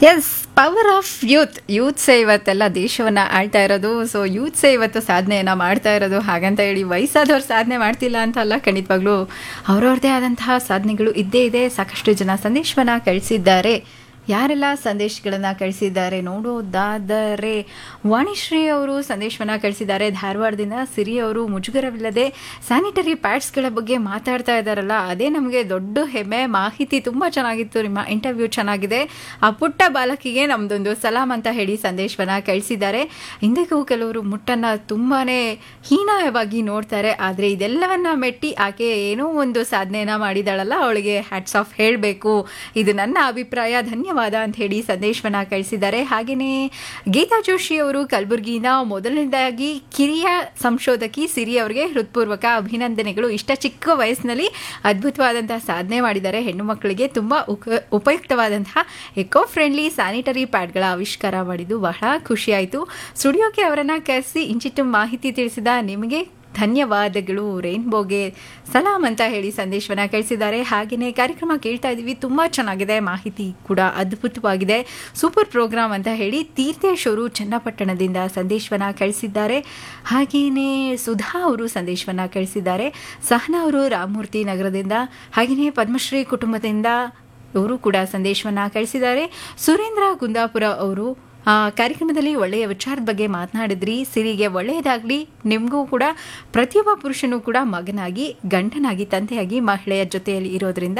S, power of ಯೂತ್ಸೇ ಇವತ್ತೆಲ್ಲ ದೇಶವನ್ನ ಆಳ್ತಾ ಇರೋದು. ಸೊ ಯೂತ್ಸೇ ಇವತ್ತು ಸಾಧನೆಯನ್ನ ಮಾಡ್ತಾ ಇರೋದು. ಹಾಗಂತ ಹೇಳಿ ವಯಸ್ಸಾದವ್ರು ಸಾಧನೆ ಮಾಡ್ತಿಲ್ಲ ಅಂತ ಅಲ್ಲ, ಖಂಡಿತವಾಗ್ಲೂ ಅವ್ರವ್ರದೇ ಆದಂತಹ ಸಾಧನೆಗಳು ಇದ್ದೇ ಇದೆ. ಸಾಕಷ್ಟು ಜನ ಸಂದೇಶವನ್ನ ಕಳಿಸಿದ್ದಾರೆ. ಯಾರೆಲ್ಲ ಸಂದೇಶಗಳನ್ನ ಕಳಿಸಿದ್ದಾರೆ ನೋಡೋದಾದರೆ, ವಾಣಿಶ್ರೀ ಅವರು ಸಂದೇಶವನ್ನ ಕಳಿಸಿದ್ದಾರೆ ಧಾರವಾಡದಿಂದ. ಸಿರಿ ಅವರು ಮುಜುಗರವಿಲ್ಲದೆ ಸ್ಯಾನಿಟರಿ ಪ್ಯಾಡ್ಸ್ಗಳ ಬಗ್ಗೆ ಮಾತಾಡ್ತಾ ಇದ್ದಾರಲ್ಲ, ಅದೇ ನಮಗೆ ದೊಡ್ಡ ಹೆಮ್ಮೆ. ಮಾಹಿತಿ ತುಂಬ ಚೆನ್ನಾಗಿತ್ತು, ನಿಮ್ಮ ಇಂಟರ್ವ್ಯೂ ಚೆನ್ನಾಗಿದೆ. ಆ ಪುಟ್ಟ ಬಾಲಕಿಗೆ ನಮ್ದೊಂದು ಸಲಾಂ ಅಂತ ಹೇಳಿ ಸಂದೇಶವನ್ನ ಕಳಿಸಿದ್ದಾರೆ. ಇಂದಿಗೂ ಕೆಲವರು ಮುಟ್ಟನ್ನು ತುಂಬಾ ಹೀನಾಯವಾಗಿ ನೋಡ್ತಾರೆ, ಆದರೆ ಇದೆಲ್ಲವನ್ನ ಮೆಟ್ಟಿ ಆಕೆ ಏನೋ ಒಂದು ಸಾಧನೆಯನ್ನ ಮಾಡಿದಾಳಲ್ಲ, ಅವಳಿಗೆ ಹ್ಯಾಟ್ಸ್ ಆಫ್ ಹೇಳಬೇಕು. ಇದು ನನ್ನ ಅಭಿಪ್ರಾಯ, ಧನ್ಯವಾದ ಅಂತ ಹೇಳಿ ಸಂದೇಶವನ್ನ ಕಳಿಸಿದ್ದಾರೆ. ಹಾಗೆಯೇ ಗೀತಾ ಜೋಶಿ ಅವರು ಕಲಬುರಗಿಯಿಂದ, ಮೊದಲನೇದಾಗಿ ಕಿರಿಯ ಸಂಶೋಧಕಿ ಸಿರಿ ಅವರಿಗೆ ಹೃತ್ಪೂರ್ವಕ ಅಭಿನಂದನೆಗಳು. ಇಷ್ಟ ಚಿಕ್ಕ ವಯಸ್ಸಿನಲ್ಲಿ ಅದ್ಭುತವಾದಂತಹ ಸಾಧನೆ ಮಾಡಿದ್ದಾರೆ. ಹೆಣ್ಣು ಮಕ್ಕಳಿಗೆ ತುಂಬ ಉಪಯುಕ್ತವಾದಂತಹ ಎಕೋ ಫ್ರೆಂಡ್ಲಿ ಸ್ಯಾನಿಟರಿ ಪ್ಯಾಡ್ಗಳ ಆವಿಷ್ಕಾರ ಮಾಡಿದ್ದು ಬಹಳ ಖುಷಿಯಾಯಿತು. ಸ್ಟುಡಿಯೋಗೆ ಅವರನ್ನು ಕರೆಸಿ ಇಂಚಿಟ್ಟು ಮಾಹಿತಿ ತಿಳಿಸಿದ ನಿಮಗೆ ಧನ್ಯವಾದಗಳು. ರೈನ್ಬೋಗೆ ಸಲಾಂ ಅಂತ ಹೇಳಿ ಸಂದೇಶವನ್ನ ಕಳಿಸಿದ್ದಾರೆ. ಹಾಗೆಯೇ ಕಾರ್ಯಕ್ರಮ ಕೇಳ್ತಾ ಇದ್ದೀವಿ, ತುಂಬ ಚೆನ್ನಾಗಿದೆ, ಮಾಹಿತಿ ಕೂಡ ಅದ್ಭುತವಾಗಿದೆ, ಸೂಪರ್ ಪ್ರೋಗ್ರಾಮ್ ಅಂತ ಹೇಳಿ ತೀರ್ಥೇಶ್ ಅವರು ಚನ್ನಪಟ್ಟಣದಿಂದ ಸಂದೇಶವನ್ನ ಕಳಿಸಿದ್ದಾರೆ. ಹಾಗೆಯೇ ಸುಧಾ ಅವರು ಸಂದೇಶವನ್ನ ಕಳಿಸಿದ್ದಾರೆ. ಸಹನಾ ಅವರು ರಾಮಮೂರ್ತಿ ನಗರದಿಂದ, ಹಾಗೆಯೇ ಪದ್ಮಶ್ರೀ ಕುಟುಂಬದಿಂದ ಅವರು ಕೂಡ ಸಂದೇಶವನ್ನ ಕಳಿಸಿದ್ದಾರೆ. ಸುರೇಂದ್ರ ಕುಂದಾಪುರ ಅವರು ಕಾರ್ಯಕ್ರಮದಲ್ಲಿ ಒಳ್ಳೆಯ ವಿಚಾರದ ಬಗ್ಗೆ ಮಾತನಾಡಿದ್ರಿ. ಸಿರಿಗೆ ಒಳ್ಳೆಯದಾಗಲಿ. ನಿಮಗೂ ಕೂಡ ಪ್ರತಿಯೊಬ್ಬ ಪುರುಷನೂ ಕೂಡ ಮಗನಾಗಿ, ಗಂಡನಾಗಿ, ತಂದೆಯಾಗಿ ಮಹಿಳೆಯ ಜೊತೆಯಲ್ಲಿ ಇರೋದ್ರಿಂದ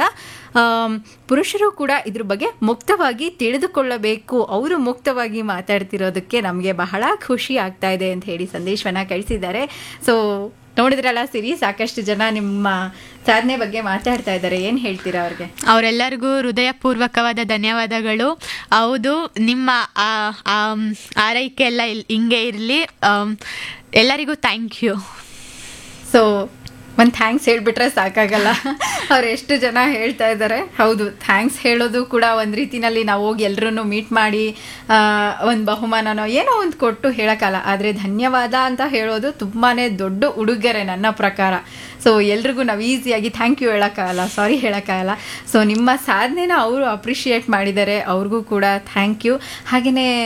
ಪುರುಷರು ಕೂಡ ಇದ್ರ ಬಗ್ಗೆ ಮುಕ್ತವಾಗಿ ತಿಳಿದುಕೊಳ್ಳಬೇಕು. ಅವರು ಮುಕ್ತವಾಗಿ ಮಾತಾಡ್ತಿರೋದಕ್ಕೆ ನಮಗೆ ಬಹಳ ಖುಷಿ ಆಗ್ತಾ ಇದೆ ಅಂತ ಹೇಳಿ ಸಂದೇಶವನ್ನ ಕಳಿಸಿದ್ದಾರೆ. ಸೊ ನೋಡಿದ್ರಲ್ಲ ಸಿರಿ, ಸಾಕಷ್ಟು ಜನ ನಿಮ್ಮ ಸಾಧನೆ ಬಗ್ಗೆ ಮಾತಾಡ್ತಾ ಇದ್ದಾರೆ. ಏನು ಹೇಳ್ತೀರಾ ಅವ್ರಿಗೆ? ಅವರೆಲ್ಲರಿಗೂ ಹೃದಯಪೂರ್ವಕವಾದ ಧನ್ಯವಾದಗಳು. ಹೌದು, ನಿಮ್ಮ ಆರೈಕೆ ಎಲ್ಲ ಹಿಂಗೆ ಇರಲಿ. ಎಲ್ಲರಿಗೂ ಥ್ಯಾಂಕ್ ಯು. ಸೊ ಒಂದು ಥ್ಯಾಂಕ್ಸ್ ಹೇಳಿಬಿಟ್ರೆ ಸಾಕಾಗಲ್ಲ. ಅವ್ರು ಎಷ್ಟು ಜನ ಹೇಳ್ತಾ ಇದ್ದಾರೆ. ಹೌದು, ಥ್ಯಾಂಕ್ಸ್ ಹೇಳೋದು ಕೂಡ ಒಂದು ರೀತಿನಲ್ಲಿ ನಾವು ಹೋಗಿ ಎಲ್ಲರೂ ಮೀಟ್ ಮಾಡಿ ಒಂದು ಬಹುಮಾನನೋ ಏನೋ ಒಂದು ಕೊಟ್ಟು ಹೇಳೋಕ್ಕಲ್ಲ, ಆದರೆ ಧನ್ಯವಾದ ಅಂತ ಹೇಳೋದು ತುಂಬಾ ದೊಡ್ಡ ಉಡುಗೊರೆ ನನ್ನ ಪ್ರಕಾರ. ಸೊ ಎಲ್ರಿಗೂ ನಾವು ಈಸಿಯಾಗಿ ಥ್ಯಾಂಕ್ ಯು ಹೇಳೋಕ್ಕಾಗಲ್ಲ, ಸಾರಿ ಹೇಳೋಕ್ಕಾಗಲ್ಲ. ಸೊ ನಿಮ್ಮ ಸಾಧನೆನ ಅವರು ಅಪ್ರಿಷಿಯೇಟ್ ಮಾಡಿದ್ದಾರೆ, ಅವ್ರಿಗೂ ಕೂಡ ಥ್ಯಾಂಕ್ ಯು. ಹಾಗೆಯೇ